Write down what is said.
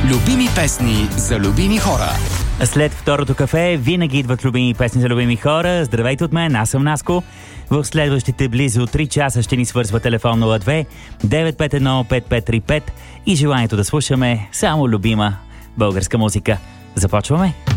Любими песни за любими хора. След второто кафе винаги идват любими песни за любими хора. Здравейте от мен, аз съм Наско. В следващите близо 3 часа ще ни свързва телефон 02 951 5535 и желанието да слушаме само любима българска музика. Започваме!